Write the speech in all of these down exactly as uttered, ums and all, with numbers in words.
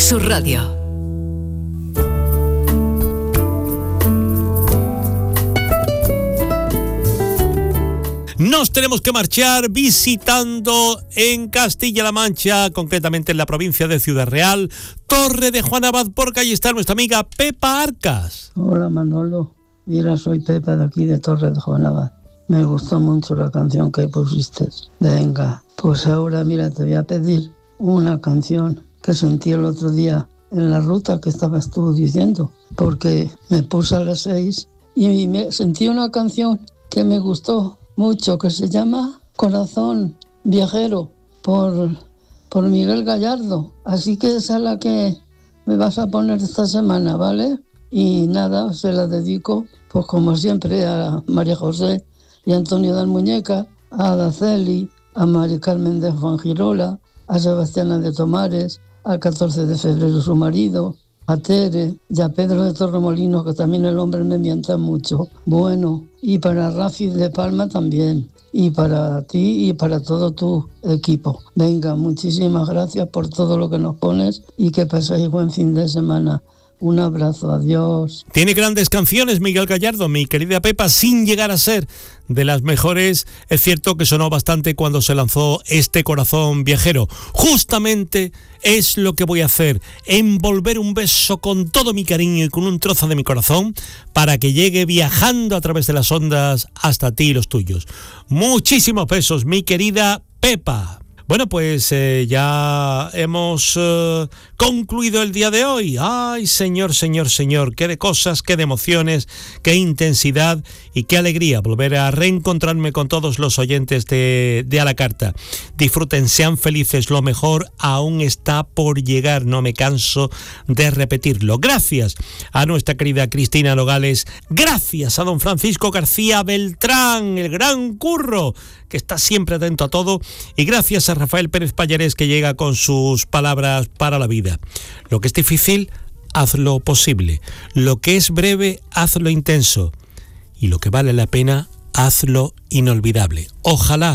Sur Radio. Nos tenemos que marchar visitando en Castilla-La Mancha, concretamente en la provincia de Ciudad Real, Torre de Juan Abad, porque allí está nuestra amiga Pepa Arcas. Hola Manolo, mira, soy Pepa de aquí de Torre de Juan Abad. Me gustó mucho la canción que pusiste. Venga, pues ahora mira, te voy a pedir una canción que sentí el otro día en la ruta que estabas tú diciendo, porque me puse a las seis y me sentí una canción que me gustó mucho, que se llama Corazón Viajero, por, por Miguel Gallardo. Así que esa es la que me vas a poner esta semana, ¿vale? Y nada, se la dedico, pues como siempre, a María José y Antonio de Muñeca, a Adaceli, a María Carmen de Juan Girola, a Sebastiana de Tomares, al catorce de febrero su marido, a Tere y a Pedro de Torremolinos, que también el hombre me mienta mucho. Bueno, y para Rafi de Palma también, y para ti y para todo tu equipo. Venga, muchísimas gracias por todo lo que nos pones y que paséis buen fin de semana. Un abrazo, adiós. Tiene grandes canciones Miguel Gallardo, mi querida Pepa, sin llegar a ser de las mejores. Es cierto que sonó bastante cuando se lanzó este Corazón Viajero. Justamente es lo que voy a hacer, envolver un beso con todo mi cariño y con un trozo de mi corazón para que llegue viajando a través de las ondas hasta ti y los tuyos. Muchísimos besos, mi querida Pepa. Bueno, pues eh, ya hemos eh, concluido el día de hoy. Ay, señor, señor, señor, qué de cosas, qué de emociones, qué intensidad y qué alegría volver a reencontrarme con todos los oyentes de, de A la Carta. Disfruten, sean felices, lo mejor aún está por llegar, no me canso de repetirlo. Gracias a nuestra querida Cristina Nogales, gracias a don Francisco García Beltrán, el gran Curro, que está siempre atento a todo, y gracias a Rafael Pérez Pallares, que llega con sus palabras para la vida. Lo que es difícil, hazlo posible. Lo que es breve, hazlo intenso. Y lo que vale la pena, hazlo inolvidable. Ojalá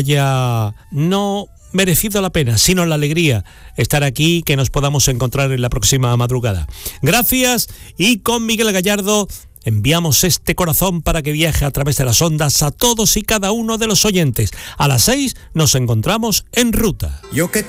haya no merecido la pena, sino la alegría estar aquí, que nos podamos encontrar en la próxima madrugada. Gracias, y con Miguel Gallardo enviamos este corazón para que viaje a través de las ondas a todos y cada uno de los oyentes. A las seis nos encontramos en ruta. Yo que